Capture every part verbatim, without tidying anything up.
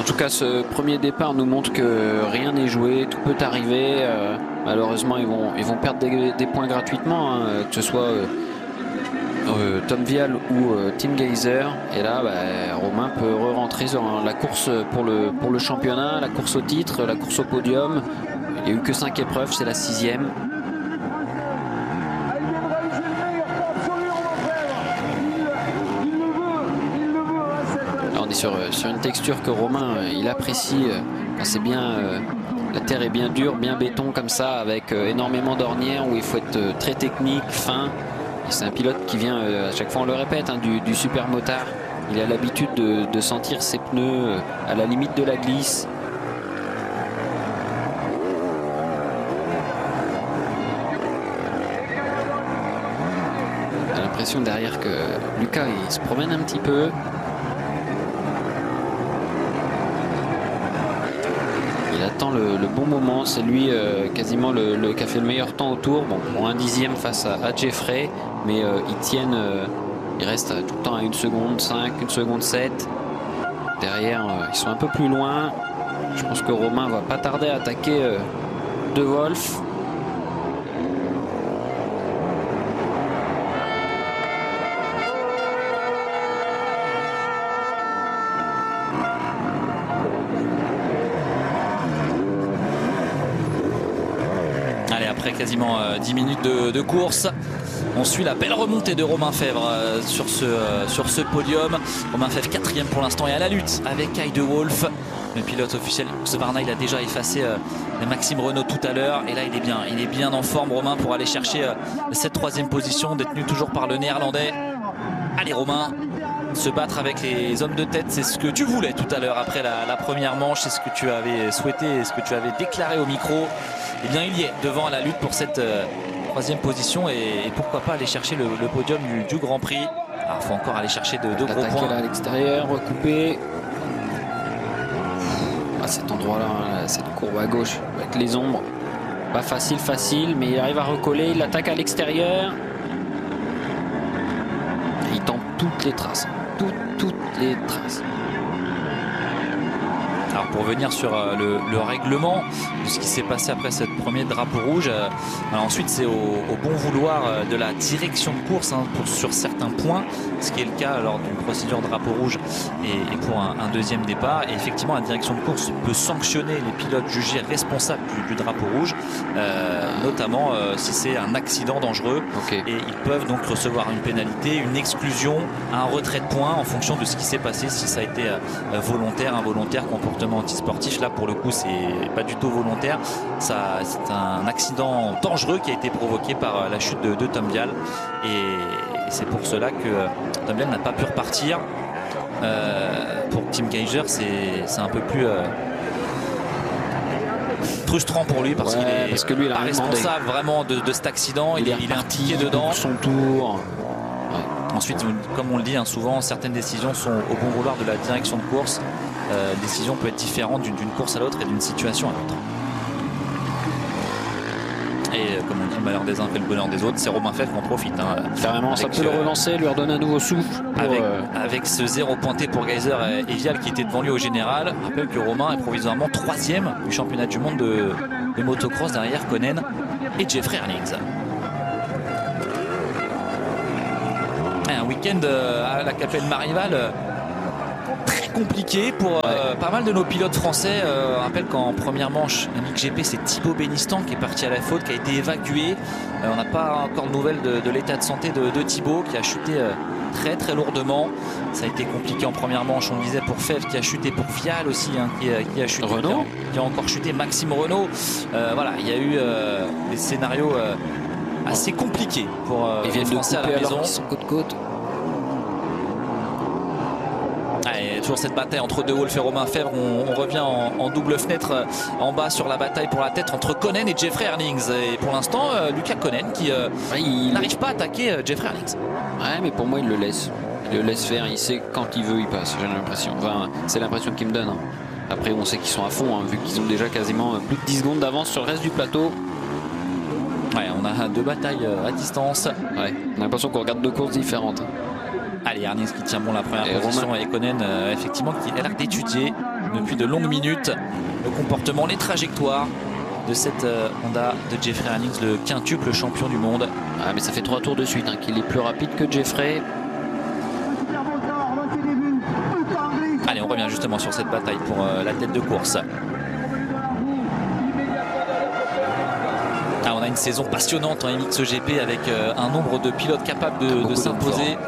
tout cas, ce premier départ nous montre que rien n'est joué, tout peut arriver. Euh, malheureusement, ils vont, ils vont perdre des, des points gratuitement, hein, que ce soit euh, euh, Tom Vial ou euh, Tim Gajser. Et là, bah, Romain peut re-rentrer sur la course pour le, pour le championnat, la course au titre, la course au podium. Il n'y a eu que cinq épreuves, c'est la sixième. Sur, sur une texture que Romain il apprécie quand c'est bien euh, la terre est bien dure, bien béton comme ça, avec euh, énormément d'ornières où il faut être euh, très technique, fin. C'est un pilote qui vient euh, à chaque fois on le répète hein, du, du super motard. Il a l'habitude de, de sentir ses pneus euh, à la limite de la glisse. On a l'impression derrière que Lucas il se promène un petit peu. Il attend le, le bon moment, c'est lui euh, quasiment le, le, qui a fait le meilleur temps au tour. Bon, pour un dixième face à, à Jeffrey, mais euh, ils tiennent, euh, ils restent tout le temps à une seconde cinq, une seconde sept. Derrière, euh, ils sont un peu plus loin. Je pense que Romain va pas tarder à attaquer euh, De Wolf. Quasiment euh, dix minutes de, de course. On suit la belle remontée de Romain Febvre euh, sur, ce, euh, sur ce podium. Romain Febvre quatrième pour l'instant et à la lutte avec Kai De Wolf. Le pilote officiel Husqvarna, il a déjà effacé euh, Maxime Renault tout à l'heure. Et là, il est bien, il est bien en forme, Romain, pour aller chercher euh, cette troisième position détenue toujours par le Néerlandais. Allez, Romain, se battre avec les hommes de tête, c'est ce que tu voulais tout à l'heure après la, la première manche. C'est ce que tu avais souhaité, ce que tu avais déclaré au micro. Eh bien, il y est devant à la lutte pour cette euh, troisième position et, et pourquoi pas aller chercher le, le podium du, du Grand Prix. Alors, il faut encore aller chercher de, de gros points. Là à l'extérieur, recoupé. À cet endroit-là, cette courbe à gauche avec les ombres. Pas facile, facile, mais il arrive à recoller. Il attaque à l'extérieur. Il tente toutes les traces. Toutes, toutes les traces. Alors pour revenir sur euh, le, le règlement de ce qui s'est passé après cette première drapeau rouge, euh, alors ensuite c'est au, au bon vouloir euh, de la direction de course hein, pour, sur certains points, ce qui est le cas lors d'une procédure drapeau rouge et, et pour un, un deuxième départ. Et effectivement la direction de course peut sanctionner les pilotes jugés responsables du, du drapeau rouge, euh, notamment euh, si c'est un accident dangereux. Okay. Et ils peuvent donc recevoir une pénalité, une exclusion, un retrait de points en fonction de ce qui s'est passé, si ça a été euh, volontaire, involontaire, comportement antisportif. Là pour le coup c'est pas du tout volontaire, ça c'est un accident dangereux qui a été provoqué par la chute de, de Tom Vial et, et c'est pour cela que Tom Vial n'a pas pu repartir. Euh, pour Tim Gajser c'est un peu plus euh, frustrant pour lui parce ouais, qu'il est parce que lui, il a pas responsable demandé. vraiment de, de cet accident, il, il est, est impliqué dedans. Son tour. Ouais. Ensuite, comme on le dit hein, souvent, certaines décisions sont au bon vouloir de la direction de course. Euh, la décision peut être différente d'une course à l'autre et d'une situation à l'autre. Et euh, comme on dit, le malheur des uns fait le bonheur des autres. C'est Romain Febvre qui en profite. Hein, Carrément, ça peut euh, le relancer, lui redonner un nouveau souffle. Pour, avec, euh... avec ce zéro pointé pour Gajser et, et Vial qui était devant lui au général. Je rappelle que Romain est provisoirement troisième du championnat du monde de, de motocross derrière Konen et Jeffrey Herlings. Un week-end à la Capelle Marival très compliqué pour ouais. euh, pas mal de nos pilotes français. Euh, on rappelle qu'en première manche, l'Amic G P, c'est Thibaut Bénistan qui est parti à la faute, qui a été évacué. Euh, on n'a pas encore de nouvelles de, de l'état de santé de, de Thibaut qui a chuté euh, très très lourdement. Ça a été compliqué en première manche, on le disait, pour Febvre qui a chuté, pour Vial aussi hein, qui, a, qui a chuté, Renault. Qui, a, qui a encore chuté, Maxime Renault. Euh, voilà, il y a eu euh, des scénarios euh, assez compliqués pour euh, les Français à la maison. Ils sont côte-côte. Toujours cette bataille entre De Wolf et Romain Febvre. On, on revient en, en double fenêtre euh, en bas sur la bataille pour la tête entre Konen et Jeffrey Herlings. Et pour l'instant, euh, Lucas Konen qui euh, ouais, il... n'arrive pas à attaquer euh, Jeffrey Herlings. Ouais, mais pour moi, il le laisse. Il le laisse faire. Il sait quand il veut, il passe. J'ai l'impression. Enfin, c'est l'impression qu'il me donne. Hein. Après, on sait qu'ils sont à fond, hein, vu qu'ils ont déjà quasiment plus de dix secondes d'avance sur le reste du plateau. Ouais, on a deux batailles euh, à distance. Ouais, on a l'impression qu'on regarde deux courses différentes. Allez, Herlings qui tient bon la première et position Romain. Et Konen euh, effectivement qui a l'air d'étudier. depuis de longues minutes le comportement, les trajectoires de cette euh, Honda de Jeffrey Herlings, le quintuple champion du monde. Ah, mais ça fait trois tours de suite hein, qu'il est plus rapide que Jeffrey. Allez, on revient justement sur cette bataille pour euh, la tête de course. Ah, on a une saison passionnante en M X G P avec euh, un nombre de pilotes capables de, de s'imposer.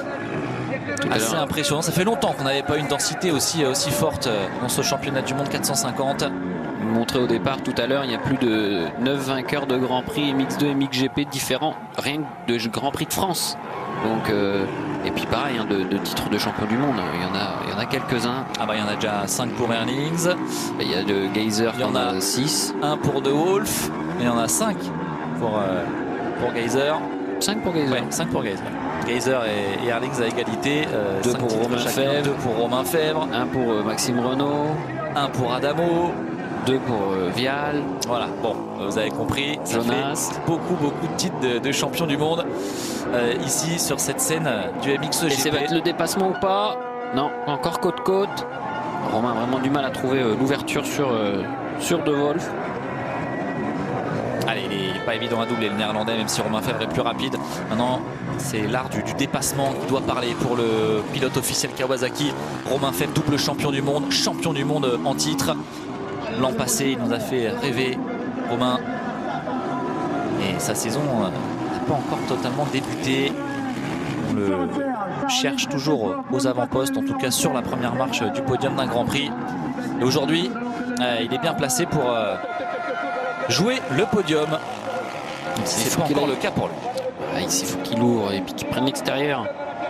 Assez impressionnant. Ça fait longtemps qu'on n'avait pas une densité aussi, aussi forte dans ce championnat du monde quatre cent cinquante. Montré au départ tout à l'heure, il y a plus de neuf vainqueurs de Grand Prix M X deux, M X G P différents, rien que de Grand Prix de France. Donc, euh, et puis pareil, hein, de, de titres de champion du monde, il y en a, il y en a quelques-uns. Ah bah il y en a déjà cinq pour Herlings. Il y a de Geyser, il y en a six. un pour De Wolf, et il y en a cinq pour, euh, pour Geyser. cinq pour Geyser. Ouais, cinq pour Geyser. Geyser et, et Herlings à égalité. Euh, deux pour Romain Fèvre. deux pour Romain Fèvre. un pour euh, Maxime Renault. un pour Adamo. deux pour euh, Vial. Voilà, bon, vous avez compris, ça Jonas. fait beaucoup, beaucoup de titres de, de champion du monde euh, ici sur cette scène du M X G P. Et ça va être le dépassement ou pas? Non, encore côte-côte. Romain a vraiment du mal à trouver euh, l'ouverture sur, euh, sur De Wolf. Allez, il n'est pas évident à doubler le néerlandais, même si Romain Fèvre est plus rapide. Maintenant, c'est l'art du, du dépassement qui doit parler pour le pilote officiel Kawasaki. Romain Fèvre, double champion du monde, champion du monde en titre. L'an passé, il nous a fait rêver, Romain. Et sa saison n'a pas encore totalement débuté. On le cherche toujours aux avant-postes, en tout cas sur la première marche du podium d'un Grand Prix. Et aujourd'hui, euh, il est bien placé pour euh, jouer le podium. C'est pas encore le cas pour lui. Ah, ici, il faut qu'il ouvre et puis qu'il prenne l'extérieur.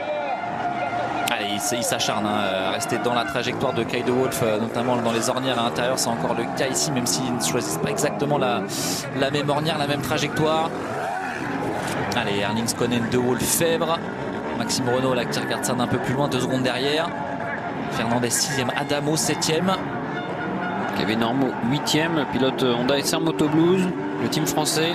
Allez, il s'acharne hein, à rester dans la trajectoire de Kay De Wolf, notamment dans les ornières à l'intérieur. C'est encore le cas ici, même s'ils ne choisissent pas exactement la, la même ornière, la même trajectoire. Allez, Herlings, Konen, De Wolf, Fèvre. Maxime Renault là, qui regarde ça d'un peu plus loin, deux secondes derrière. Fernandez sixième, Adamo septième. Kevin Ormeau huitième, pilote Honda S R Moto Blues, le team français.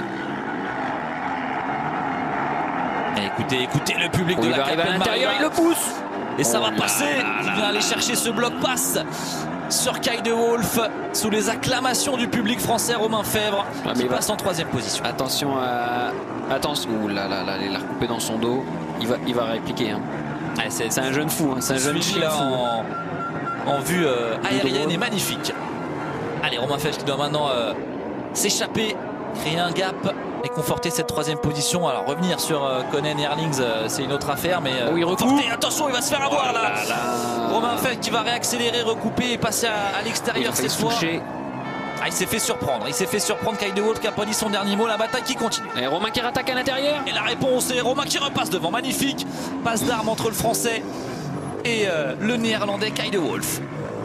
Et écoutez, écoutez le public Oh, de il la va arriver à l'intérieur, il le pousse. Et ça Oh va là passer. là Il là vient aller chercher ce bloc passe sur Kay De Wolf sous les acclamations du public français. Romain Fèvre Ah, qui mais passe va... en troisième position. Attention à... Attention. Ouh là là là, il l'a recoupé dans son dos. Il va, il va répliquer. Hein. Ah, c'est un jeune fou. Hein. C'est un jeune suivi là fou. en, en vue euh, aérienne et magnifique. Allez, Romain Fèvre qui doit maintenant euh, s'échapper, créer un gap et conforter cette troisième position. Alors revenir sur euh, Konen et Herlings, euh, c'est une autre affaire, mais euh, oh, il conforter. Attention, il va se faire avoir oh là. là, là. Romain Fèvre qui va réaccélérer, recouper et passer à, à l'extérieur cette fois. Ah, il s'est fait surprendre, il s'est fait surprendre. Kay De Wolf qui a pas dit son dernier mot, la bataille qui continue. Et Romain qui rattaque à l'intérieur. Et la réponse est Romain qui repasse devant, magnifique. Passe d'armes entre le français et euh, le néerlandais Kay De Wolf.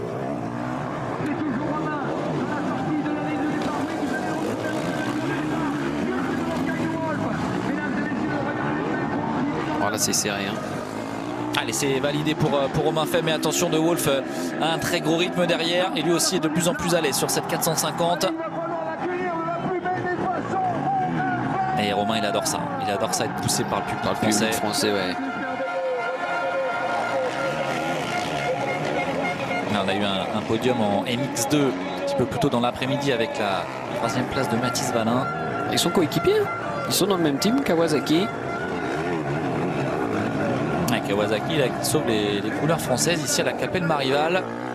Voilà, c'est serré. Hein. Allez, c'est validé pour, pour Romain Fèvre, mais attention, De Wolf a un très gros rythme derrière et lui aussi est de plus en plus à l'aise sur cette quatre cent cinquante. Et Romain, il adore ça. Il adore ça, être poussé par le public Par le public français. français, ouais. Là, on a eu un, un podium en M X deux un petit peu plus tôt dans l'après-midi avec la troisième place de Mathis Valin. Ils sont coéquipiers. Ils sont dans le même team, Kawasaki. Ouais, Kawasaki là, qui sauve les, les couleurs françaises ici à la Capelle Marival.